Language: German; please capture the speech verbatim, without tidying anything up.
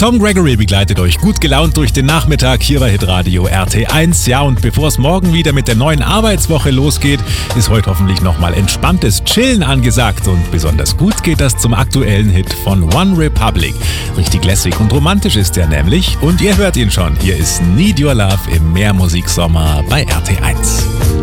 Tom Gregory begleitet euch gut gelaunt durch den Nachmittag hier bei Hitradio R T eins. Ja, und bevor es morgen wieder mit der neuen Arbeitswoche losgeht, ist heute hoffentlich nochmal entspanntes Chillen angesagt. Und besonders gut geht das zum aktuellen Hit von One Republic. Richtig lässig und romantisch ist der nämlich. Und ihr hört ihn schon. Hier ist Need Your Love im Mehrmusiksommer bei R T eins.